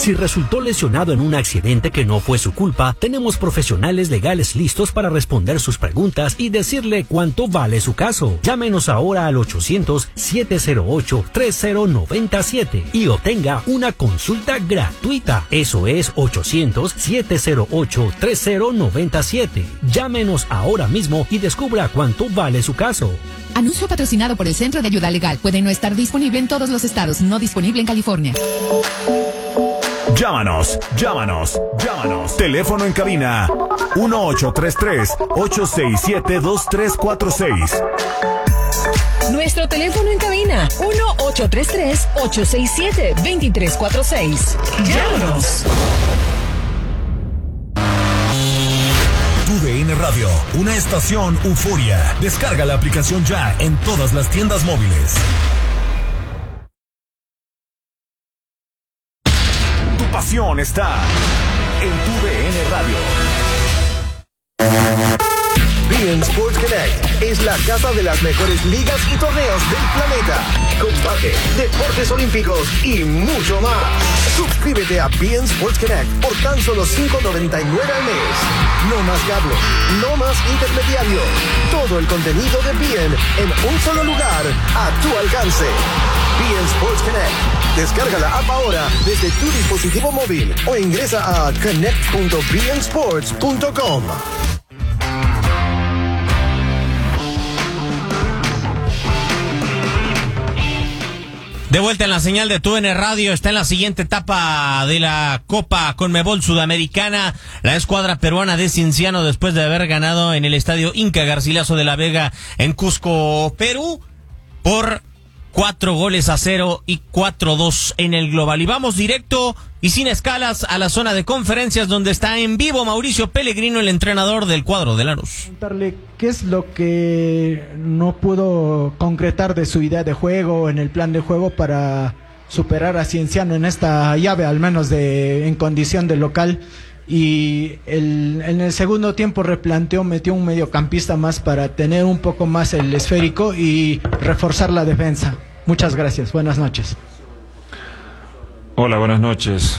Si resultó lesionado en un accidente que no fue su culpa, tenemos profesionales legales listos para responder sus preguntas y decirle cuánto vale su caso. Llámenos ahora al 800-708-3097 y obtenga una consulta gratuita. Eso es 800-708-3097. Llámenos ahora mismo y descubra cuánto vale su caso. Anuncio patrocinado por el Centro de Ayuda Legal. Puede no estar disponible en todos los estados, no disponible en California. Llámanos. Teléfono en cabina 1833-867-2346. Nuestro teléfono en cabina 1833-867-2346. Llámanos. TUDN Radio, una estación euforia. Descarga la aplicación ya en todas las tiendas móviles. Tu pasión está en TUDN Radio. beIN Sports Connect es la casa de las mejores ligas y torneos del planeta. Combate, deportes olímpicos y mucho más. Suscríbete a beIN Sports Connect por tan solo $5.99 al mes. No más cable, no más intermediario. Todo el contenido de beIN en un solo lugar, a tu alcance. beIN Sports Connect. Descarga la app ahora desde tu dispositivo móvil o ingresa a connect.beinsports.com. De vuelta en la señal de TUDN Radio, está en la siguiente etapa de la Copa Conmebol Sudamericana. La escuadra peruana de Cienciano, después de haber ganado en el estadio Inca Garcilaso de la Vega en Cusco, Perú, por 4-0 y 4-2 en el global. Y vamos directo y sin escalas a la zona de conferencias, donde está en vivo Mauricio Pellegrino, el entrenador del cuadro de Lanús. Preguntarle qué es lo que no pudo concretar de su idea de juego, en el plan de juego, para superar a Cienciano en esta llave, al menos en condición de local. Y en el segundo tiempo metió un mediocampista más para tener un poco más el esférico y reforzar la defensa. Muchas gracias, buenas noches. Hola, buenas noches.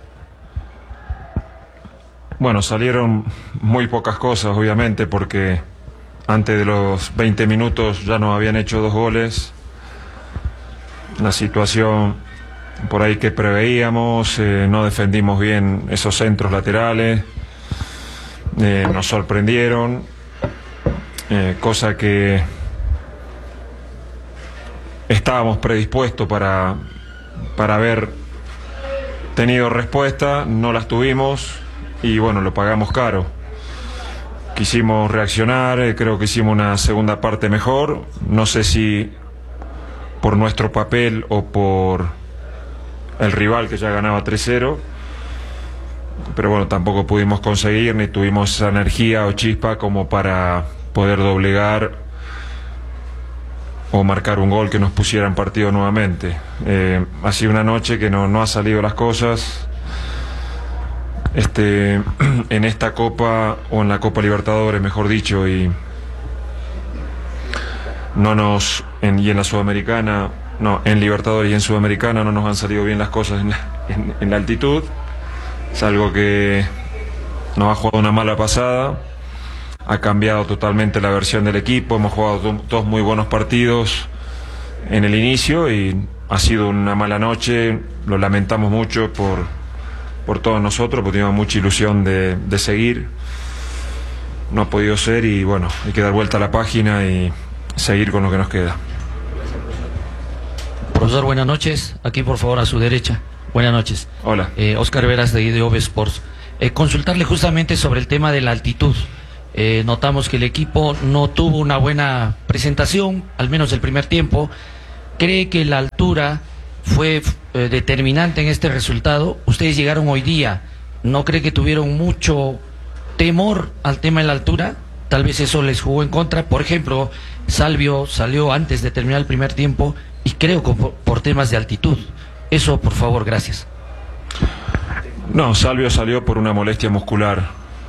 Bueno, salieron muy pocas cosas, obviamente, porque antes de los 20 minutos ya nos habían hecho 2 goles. La situación por ahí que preveíamos, no defendimos bien esos centros laterales, nos sorprendieron, cosa que estábamos predispuestos para haber tenido respuesta, no las tuvimos y bueno, lo pagamos caro. Quisimos reaccionar, creo que hicimos una segunda parte mejor, no sé si por nuestro papel o por el rival que ya ganaba 3-0, pero bueno, tampoco pudimos conseguir ni tuvimos esa energía o chispa como para poder doblegar o marcar un gol que nos pusiera en partido nuevamente. Ha sido una noche que no ha salido las cosas en esta Copa, o en la Copa Libertadores mejor dicho, y en la Sudamericana, no, en Libertadores y en Sudamericana no nos han salido bien las cosas en la altitud. Es algo que nos ha jugado una mala pasada, ha cambiado totalmente la versión del equipo, hemos jugado 2 muy buenos partidos en el inicio y ha sido una mala noche, lo lamentamos mucho por todos nosotros, porque teníamos mucha ilusión de seguir, no ha podido ser y bueno, hay que dar vuelta a la página y seguir con lo que nos queda. Profesor, buenas noches, aquí por favor a su derecha. Buenas noches. Hola. Oscar Veras de IDOV Sports. Consultarle justamente sobre el tema de la altitud. Notamos que el equipo no tuvo una buena presentación, al menos el primer tiempo. ¿Cree que la altura fue determinante en este resultado? Ustedes llegaron hoy día, ¿no cree que tuvieron mucho temor al tema de la altura? Tal vez eso les jugó en contra. Por ejemplo, Salvio salió antes de terminar el primer tiempo y creo que por temas de altitud. Eso, por favor, gracias. No, Salvio salió por una molestia muscular.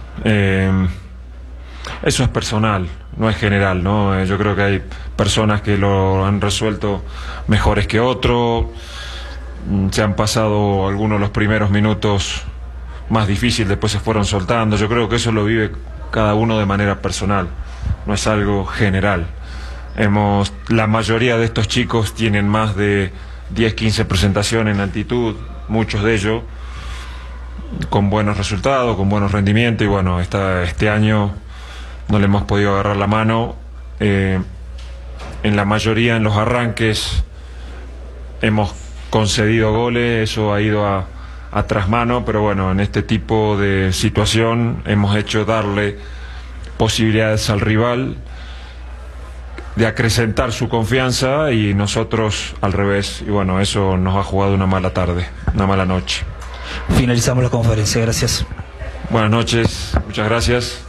Eso es personal, no es general, ¿no? Yo creo que hay personas que lo han resuelto mejores que otros. se han pasado algunos de los primeros minutos más difíciles, después se fueron soltando. Yo creo que eso lo vive cada uno de manera personal, no es algo general. La mayoría de estos chicos tienen más de 10, 15 presentaciones en altitud, muchos de ellos con buenos resultados, con buenos rendimientos, y bueno, este año no le hemos podido agarrar la mano. En la mayoría, en los arranques, hemos concedido goles, eso ha ido a trasmano, pero bueno, en este tipo de situación hemos hecho darle posibilidades al rival de acrecentar su confianza y nosotros al revés, y bueno, eso nos ha jugado una mala tarde, una mala noche. Finalizamos la conferencia, gracias. Buenas noches, muchas gracias.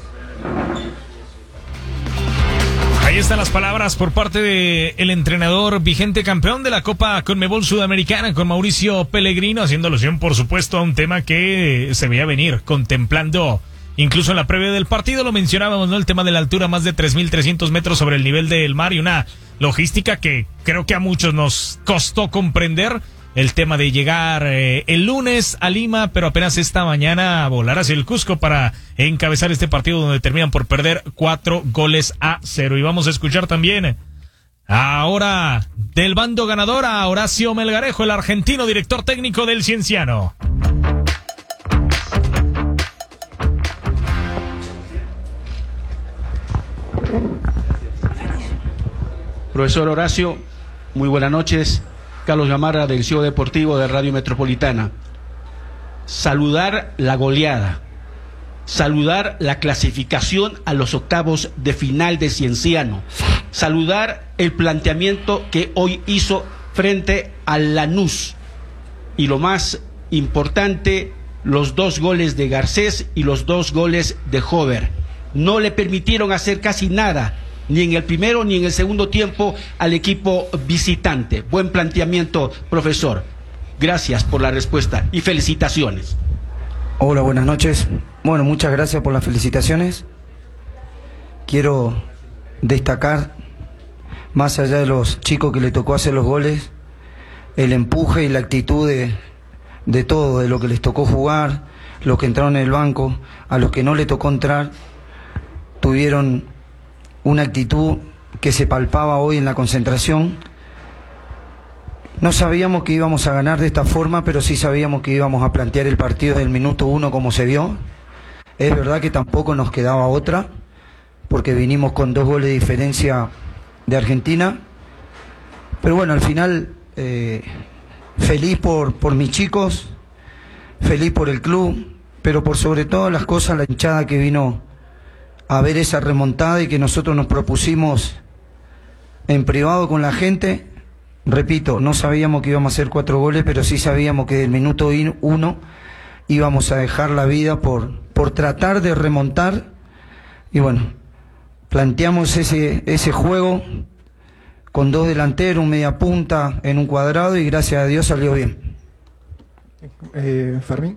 Ahí están las palabras por parte del entrenador vigente campeón de la Copa Conmebol Sudamericana, con Mauricio Pellegrino, haciendo alusión, por supuesto, a un tema que se veía venir, contemplando incluso en la previa del partido, lo mencionábamos, ¿no? El tema de la altura, más de 3.300 metros sobre el nivel del mar, y una logística que creo que a muchos nos costó comprender. El tema de llegar el lunes a Lima, pero apenas esta mañana volar hacia el Cusco para encabezar este partido donde terminan por perder 4-0. Y vamos a escuchar también ahora del bando ganador a Horacio Melgarejo, el argentino director técnico del Cienciano. Profesor Horacio, muy buenas noches. Carlos Gamarra del CEO Deportivo de Radio Metropolitana. Saludar la goleada, saludar la clasificación a los octavos de final de Cienciano, saludar el planteamiento que hoy hizo frente al Lanús, y lo más importante, los 2 goles de Garcés y los 2 goles de Hover. No le permitieron hacer casi nada, ni en el primero ni en el segundo tiempo, al equipo visitante. Buen planteamiento, profesor. Gracias por la respuesta y felicitaciones. Hola, buenas noches. Bueno, muchas gracias por las felicitaciones. Quiero destacar, más allá de los chicos que le tocó hacer los goles, el empuje y la actitud de todo, de lo que les tocó jugar, los que entraron en el banco, a los que no le tocó entrar, tuvieron una actitud que se palpaba hoy en la concentración. No sabíamos que íbamos a ganar de esta forma, pero sí sabíamos que íbamos a plantear el partido del minuto 1 como se vio. Es verdad que tampoco nos quedaba otra, porque vinimos con 2 goles de diferencia de Argentina, pero bueno, al final feliz por mis chicos, feliz por el club, pero por sobre todas las cosas la hinchada que vino a ver esa remontada y que nosotros nos propusimos en privado con la gente. Repito, no sabíamos que íbamos a hacer 4 goles, pero sí sabíamos que del minuto 1 íbamos a dejar la vida por tratar de remontar. Y bueno, planteamos ese juego con 2 delanteros, un media punta en un cuadrado, y gracias a Dios salió bien. Fermín.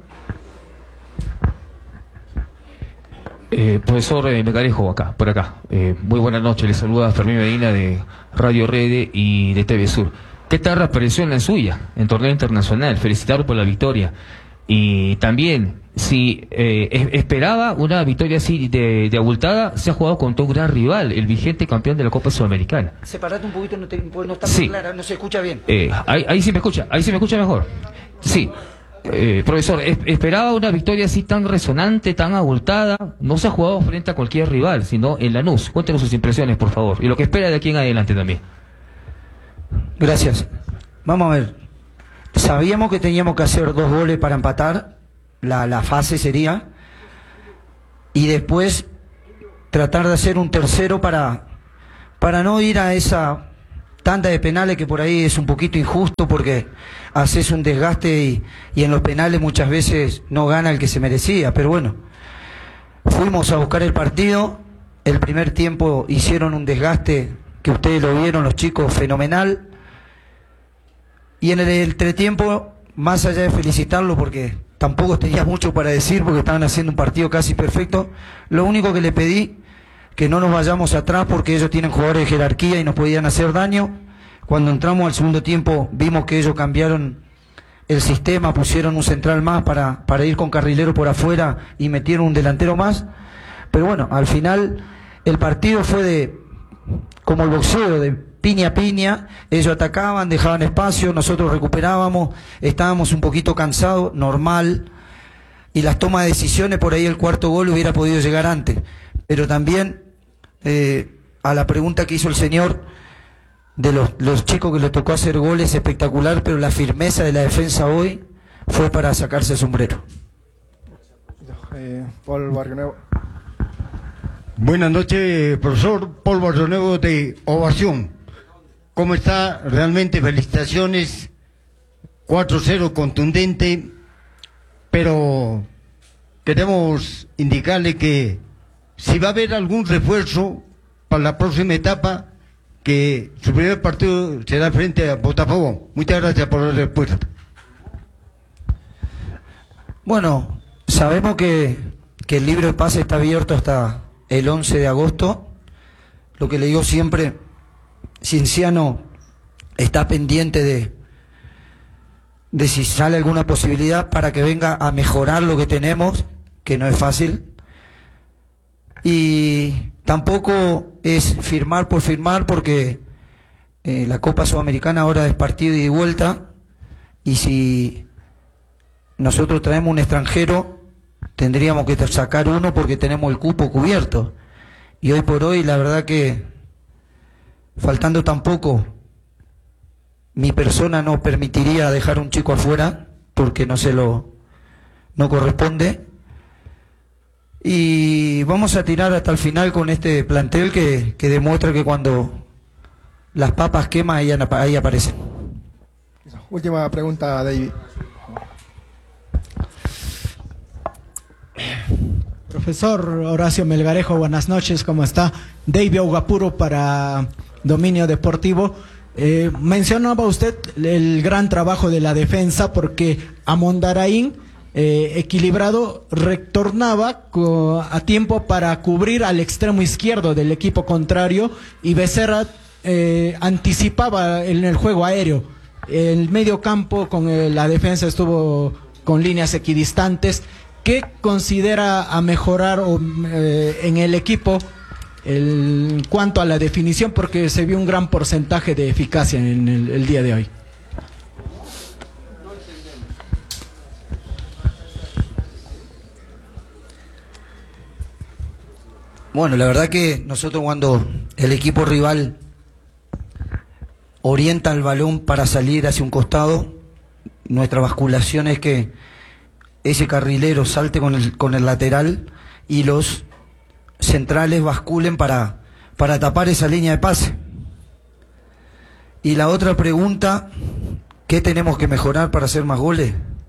Profesor Melgarejo, por acá. Muy buenas noches, le saluda Fermín Medina de Radio Rede y de TV Sur. ¿Qué tal la aparición la suya en torneo internacional? Felicitarlo por la victoria. Y también, si esperaba una victoria así de abultada, se ha jugado contra un gran rival, el vigente campeón de la Copa Sudamericana. Separate un poquito, no está sí. muy clara, no se escucha bien. Ahí sí me escucha mejor. Sí. Profesor, esperaba una victoria así tan resonante, tan abultada. No se ha jugado frente a cualquier rival, sino en Lanús. Cuéntenos sus impresiones, por favor, y lo que espera de aquí en adelante también. Gracias. Vamos a ver. Sabíamos que teníamos que hacer 2 goles para empatar, la fase sería, y después tratar de hacer un tercero para no ir a esa tanda de penales, que por ahí es un poquito injusto porque haces un desgaste y en los penales muchas veces no gana el que se merecía. Pero bueno, fuimos a buscar el partido. El primer tiempo hicieron un desgaste que ustedes lo vieron, los chicos, fenomenal. Y en el entretiempo, más allá de felicitarlo, porque tampoco tenía mucho para decir porque estaban haciendo un partido casi perfecto, lo único que le pedí, que no nos vayamos atrás porque ellos tienen jugadores de jerarquía y nos podían hacer daño. Cuando entramos al segundo tiempo vimos que ellos cambiaron el sistema, pusieron un central más para ir con carrilero por afuera y metieron un delantero más. Pero bueno, al final el partido fue como el boxeo, de piña a piña. Ellos atacaban, dejaban espacio, nosotros recuperábamos, estábamos un poquito cansados, normal. Y las tomas de decisiones, por ahí el cuarto gol hubiera podido llegar antes. Pero también, a la pregunta que hizo el señor, de los chicos que les tocó hacer goles, espectacular, pero la firmeza de la defensa hoy fue para sacarse el sombrero. Paul Barrionuevo. Buenas noches, profesor. Paul Barrionuevo de Ovación. ¿Cómo está? Realmente felicitaciones. 4-0 contundente. Pero queremos indicarle que si va a haber algún refuerzo para la próxima etapa, que su primer partido será frente a Botafogo. Muchas gracias por la respuesta. Bueno, sabemos que el libro de pase está abierto hasta el 11 de agosto. Lo que le digo siempre, Cienciano está pendiente de si sale alguna posibilidad para que venga a mejorar lo que tenemos, que no es fácil. Y tampoco es firmar por firmar, porque la Copa Sudamericana ahora es partido y vuelta, y si nosotros traemos un extranjero tendríamos que sacar uno porque tenemos el cupo cubierto, y hoy por hoy la verdad que faltando tampoco, mi persona no permitiría dejar un chico afuera porque no corresponde. Y vamos a tirar hasta el final con este plantel que demuestra que cuando las papas queman ahí aparecen. Última pregunta, David. Profesor Horacio Melgarejo, buenas noches, ¿cómo está? David Ogapuro para Dominio Deportivo. Mencionaba usted el gran trabajo de la defensa, porque Amondaraín, equilibrado, retornaba a tiempo para cubrir al extremo izquierdo del equipo contrario, y Becerra anticipaba en el juego aéreo. El medio campo con la defensa estuvo con líneas equidistantes. ¿Qué considera a mejorar en el equipo en cuanto a la definición? Porque se vio un gran porcentaje de eficacia en el día de hoy. Bueno, la verdad que nosotros, cuando el equipo rival orienta el balón para salir hacia un costado, nuestra basculación es que ese carrilero salte con el lateral y los centrales basculen para tapar esa línea de pase. Y la otra pregunta, ¿qué tenemos que mejorar para hacer más goles?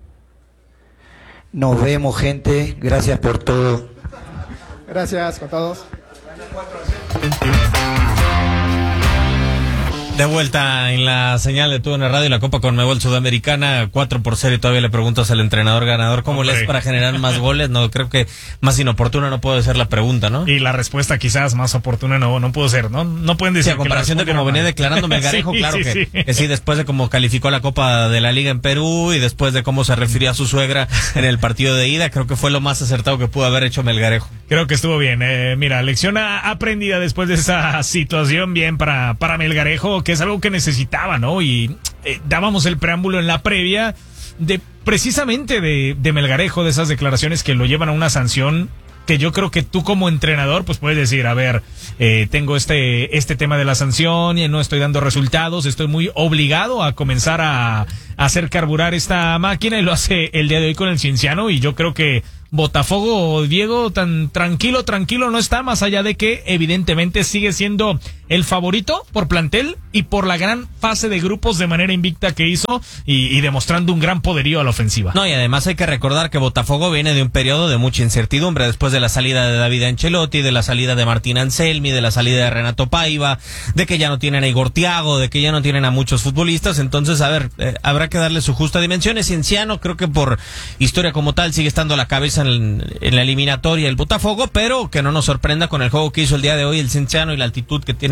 Nos vemos, gente. Gracias por todo. Gracias con todos. De vuelta en la señal de TUDN Radio, la Copa Conmebol Sudamericana, 4-0, y todavía le preguntas al entrenador ganador cómo le es para generar más goles. No, creo que más inoportuna no puede ser la pregunta, ¿no? Y la respuesta quizás más oportuna no pudo ser, ¿no? No pueden decir. Sí, a comparación de como venía declarando Melgarejo, sí, claro que sí, después de cómo calificó la Copa de la Liga en Perú y después de cómo se refirió a su suegra en el partido de ida, creo que fue lo más acertado que pudo haber hecho Melgarejo. Creo que estuvo bien. Mira, lección aprendida después de esa situación, bien para Melgarejo, que es algo que necesitaba, ¿no? Y dábamos el preámbulo en la previa de precisamente de Melgarejo, de esas declaraciones que lo llevan a una sanción, que yo creo que tú como entrenador pues puedes decir, a ver, tengo este tema de la sanción y no estoy dando resultados, estoy muy obligado a comenzar a hacer carburar esta máquina, y lo hace el día de hoy con el Cienciano. Y yo creo que Botafogo, Diego, tan tranquilo no está, más allá de que evidentemente sigue siendo el favorito por plantel y por la gran fase de grupos de manera invicta que hizo, y demostrando un gran poderío a la ofensiva. No, y además hay que recordar que Botafogo viene de un periodo de mucha incertidumbre después de la salida de David Ancelotti, de la salida de Martín Anselmi, de la salida de Renato Paiva, de que ya no tienen a Igor Thiago, de que ya no tienen a muchos futbolistas. Entonces, a ver, habrá que darle su justa dimensión. Cienciano, creo que por historia como tal sigue estando a la cabeza en la eliminatoria el Botafogo, pero que no nos sorprenda con el juego que hizo el día de hoy el Cienciano y la altitud que tiene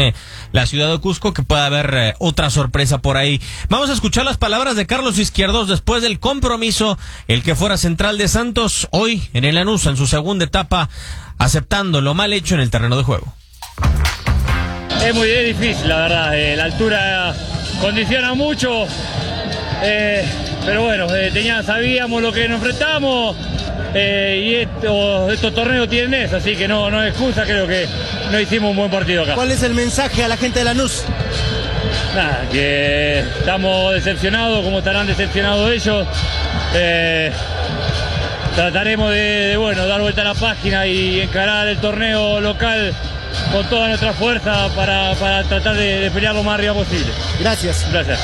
tiene la ciudad de Cusco, que pueda haber otra sorpresa por ahí. Vamos a escuchar las palabras de Carlos Izquierdos después del compromiso, el que fuera central de Santos, hoy en el Lanús, en su segunda etapa, aceptando lo mal hecho en el terreno de juego. Es muy difícil, la verdad. La altura condiciona mucho. Pero bueno, sabíamos lo que nos enfrentamos. Y estos torneos tienen eso, así que no es excusa. Creo que no hicimos un buen partido acá. ¿Cuál es el mensaje a la gente de Lanús? Nada, que estamos decepcionados, como estarán decepcionados ellos. Trataremos de dar vuelta a la página y encarar el torneo local con toda nuestra fuerza para tratar de pelear lo más arriba posible. Gracias. Gracias.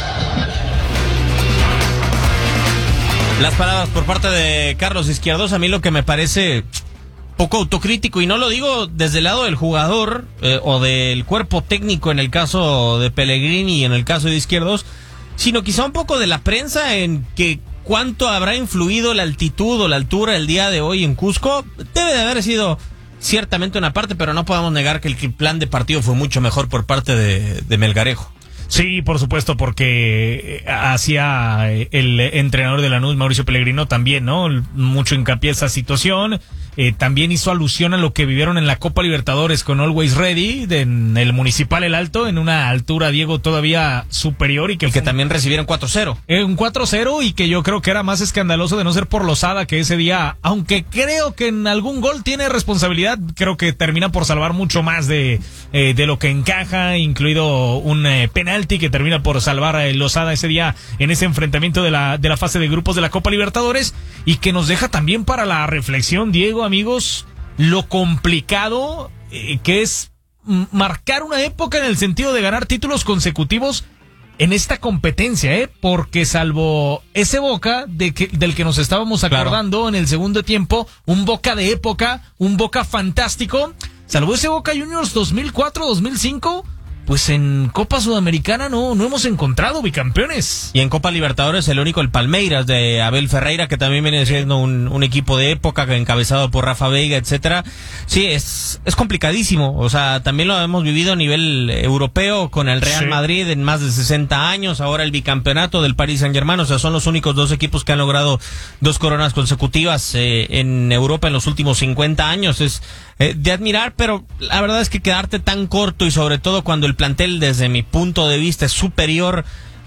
Las palabras por parte de Carlos Izquierdos, a mí lo que me parece poco autocrítico, y no lo digo desde el lado del jugador o del cuerpo técnico en el caso de Pellegrini y en el caso de Izquierdos, sino quizá un poco de la prensa en que cuánto habrá influido la altitud o la altura el día de hoy en Cusco. Debe de haber sido ciertamente una parte, pero no podemos negar que el plan de partido fue mucho mejor por parte de Melgarejo. Sí, por supuesto, porque hacía el entrenador de Lanús, Mauricio Pellegrino, también, ¿no? Mucho hincapié a esa situación. También hizo alusión a lo que vivieron en la Copa Libertadores con Always Ready, en el Municipal El Alto, en una altura, Diego, todavía superior. Y que también recibieron 4-0. Un 4-0, y que yo creo que era más escandaloso de no ser por Lozada, que ese día, aunque creo que en algún gol tiene responsabilidad, creo que termina por salvar mucho más de lo que encaja, incluido un penalti que termina por salvar a Lozada ese día en ese enfrentamiento de la fase de grupos de la Copa Libertadores, y que nos deja también para la reflexión, Diego, amigos, lo complicado que es marcar una época en el sentido de ganar títulos consecutivos en esta competencia, porque salvo ese Boca del que nos estábamos acordando, claro, en el segundo tiempo, un Boca de época, un Boca fantástico, salvo ese Boca Juniors 2004-2005, pues en Copa Sudamericana no hemos encontrado bicampeones. Y en Copa Libertadores el único, el Palmeiras de Abel Ferreira, que también viene siendo un equipo de época encabezado por Rafa Veiga, etcétera. Sí, es complicadísimo. O sea, también lo hemos vivido a nivel europeo con el Real Madrid en más de 60 años, ahora el bicampeonato del Paris Saint-Germain. O sea, son los únicos dos equipos que han logrado 2 coronas consecutivas en Europa en los últimos 50 años. Es de admirar, pero la verdad es que quedarte tan corto, y sobre todo cuando el plantel, desde mi punto de vista, es superior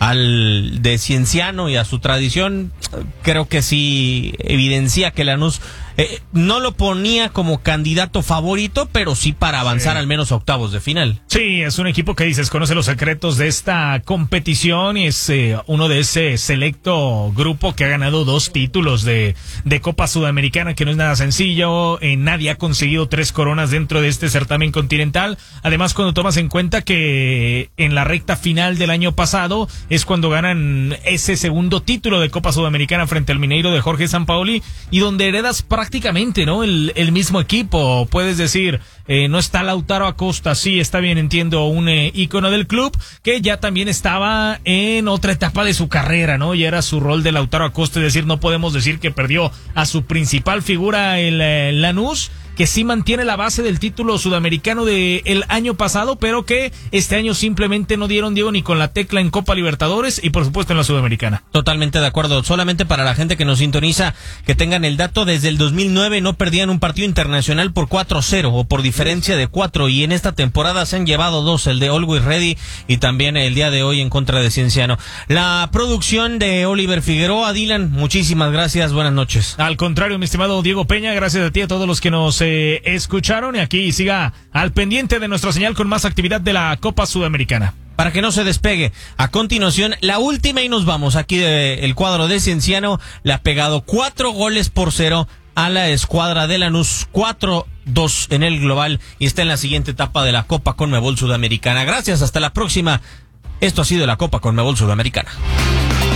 al de Cienciano y a su tradición, creo que sí evidencia que Lanús no lo ponía como candidato favorito, pero sí para avanzar al menos a octavos de final. Sí, es un equipo que dices, conoce los secretos de esta competición, y es uno de ese selecto grupo que ha ganado 2 títulos de Copa Sudamericana, que no es nada sencillo. Nadie ha conseguido 3 coronas dentro de este certamen continental. Además, cuando tomas en cuenta que en la recta final del año pasado es cuando ganan ese segundo título de Copa Sudamericana frente al Mineiro de Jorge Sampaoli, y donde heredas prácticamente, ¿no?, el mismo equipo. Puedes decir, no está Lautaro Acosta, sí, está bien, entiendo, un ícono del club que ya también estaba en otra etapa de su carrera, ¿no? Ya era su rol de Lautaro Acosta, es decir, no podemos decir que perdió a su principal figura, el Lanús, que sí mantiene la base del título sudamericano del año pasado, pero que este año simplemente no dieron, Diego, ni con la tecla en Copa Libertadores y por supuesto en la Sudamericana. Totalmente de acuerdo. Solamente para la gente que nos sintoniza, que tengan el dato, desde el 2009 no perdían un partido internacional por 4-0 o por diferencia de 4, y en esta temporada se han llevado 2, el de Always Ready y también el día de hoy en contra de Cienciano. La producción de Oliver Figueroa. Dylan, muchísimas gracias, buenas noches. Al contrario, mi estimado Diego Peña, gracias a ti, a todos los que nos escucharon, y aquí siga al pendiente de nuestra señal con más actividad de la Copa Sudamericana. Para que no se despegue, a continuación, la última y nos vamos. Aquí el cuadro de Cienciano le ha pegado 4-0 a la escuadra de Lanús, 4-2 en el global, y está en la siguiente etapa de la Copa Conmebol Sudamericana. Gracias, hasta la próxima. Esto ha sido la Copa Conmebol Sudamericana.